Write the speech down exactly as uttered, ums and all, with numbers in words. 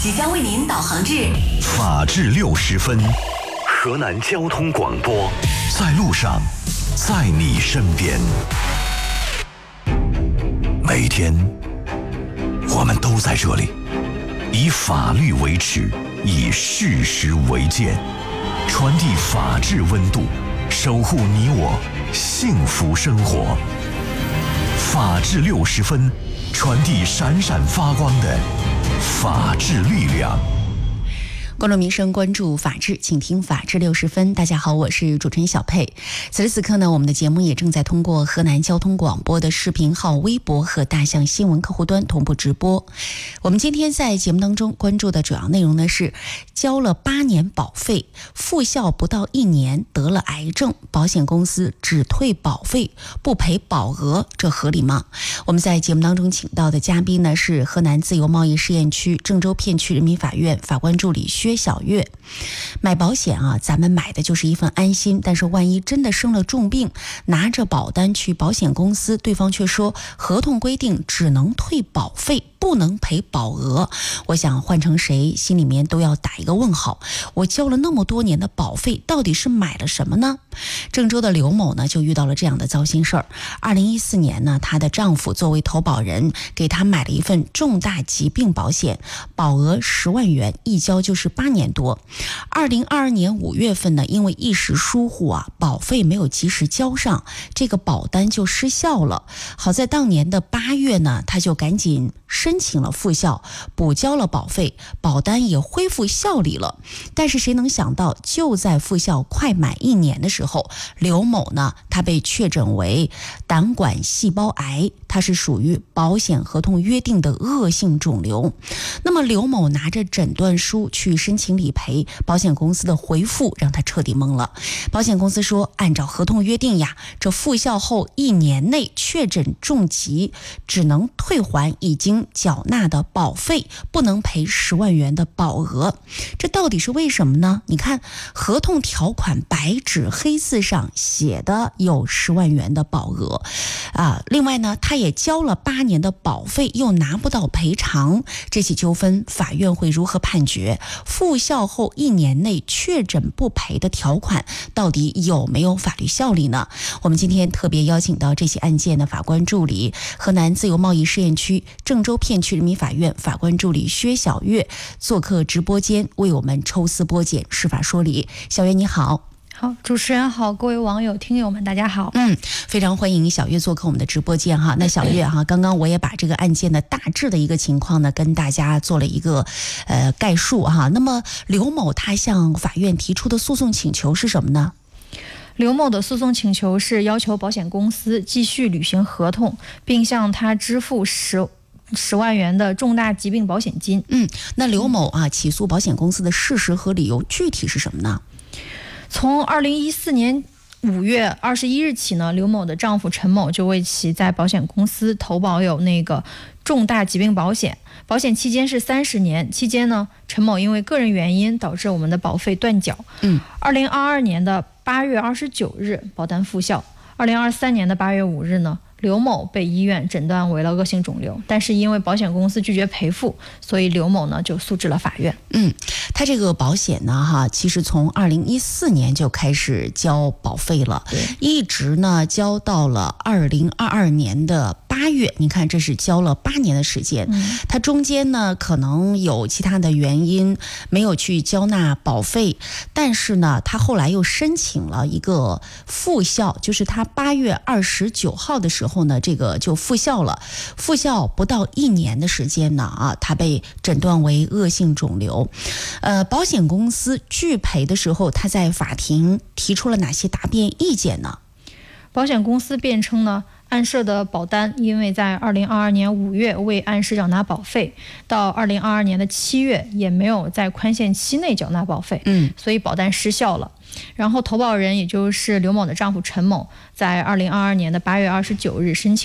即将为您导航至法治六十分，河南交通广播，在路上，在你身边。每天，我们都在这里，以法律为尺，以事实为鉴，传递法治温度，守护你我幸福生活。法治六十分，传递闪闪发光的法治力量。 关注民生，关注法治，请听法治六十分。大家好，我是主持人小佩。此时此刻呢，我们的节目也正在通过河南交通广播的视频号、微博和大象新闻客户端同步直播。我们今天在节目当中关注的主要内容呢是交了八年保费，复效不到一年得了癌症，保险公司只退保费不赔保额，这合理吗？我们在节目当中请到的嘉宾呢是河南自由贸易试验区郑州片区人民法院法官助理薛小月。买保险啊，咱们买的就是一份安心，但是万一真的生了重病，拿着保单去保险公司，对方却说合同规定只能退保费，不能赔保额。我想换成谁心里面都要打一个问号，我交了那么多年的保费，到底是买了什么呢？郑州的刘某呢就遇到了这样的糟心事儿。二零一四年呢，她的丈夫作为投保人给她买了一份重大疾病保险，保额十万元，一交就是八年多。二零二二年五月份呢，因为一时疏忽啊，保费没有及时交上，这个保单就失效了。好在当年的八月呢，她就赶紧申请了复效，补交了保费，保单也恢复效力了。但是谁能想到，就在复效快满一年的时候，刘某呢，他被确诊为胆管细胞癌，它是属于保险合同约定的恶性肿瘤。那么刘某拿着诊断书去申请理赔，保险公司的回复让他彻底懵了。保险公司说，按照合同约定呀，这复效后一年内确诊重疾，只能退还已经缴纳的保费，不能赔十万元的保额。这到底是为什么呢？你看合同条款白纸黑字上写的有十万元的保额啊，另外呢，他也交了八年的保费，又拿不到赔偿。这起纠纷法院会如何判决？复效后一年内确诊不赔的条款到底有没有法律效力呢？我们今天特别邀请到这起案件的法官助理，河南自由贸易试验区郑州片区人民法院法官助理薛小月做客直播间，为我们抽丝剥茧，释法说理。小月你好。 好，主持人好，各位网友听友们大家好。 嗯，非常欢迎小月做客我们的直播间哈。那小月哈，刚刚我也把这个案件的大致的一个情况呢跟大家做了一个呃概述哈。那么刘某他向法院提出的诉讼请求是什么呢？ 刘某的诉讼请求是要求保险公司继续履行合同，并向他支付十十万元的重大疾病保险金。 嗯，那刘某啊起诉保险公司的事实和理由具体是什么呢？ 从二零一四年五月二十一日起呢，刘某的丈夫陈某就为其在保险公司投保有那个重大疾病保险，保险期间是三十年，期间呢，陈某因为个人原因导致我们的保费断缴。 嗯， 二零二二年的八月二十九日保单复效，二零二三年的八月五日呢，刘某被医院诊断为了恶性肿瘤，但是因为保险公司拒绝赔付，所以刘某呢就诉至了法院。 嗯，他这个保险呢哈，其实从二零一四年就开始交保费了，一直呢交到了二零二二年的八月，你看这是交了八年的时间。嗯，他中间呢可能有其他的原因没有去交纳保费，但是呢他后来又申请了一个复效，就是他八月二十九号的时候呢，这个就复效了。复效不到一年的时间呢啊，他被诊断为恶性肿瘤。呃，保险公司拒赔的时候，他在法庭提出了哪些答辩意见呢？ 保险公司辩称呢，案涉的保单因为在二零二二年五月未按时缴纳保费，到二零二二年的七月也没有在宽限期内缴纳保费，嗯，所以保单失效了。然后投保人也就是刘某的丈夫陈某，在二零二二年的八月二十九日申请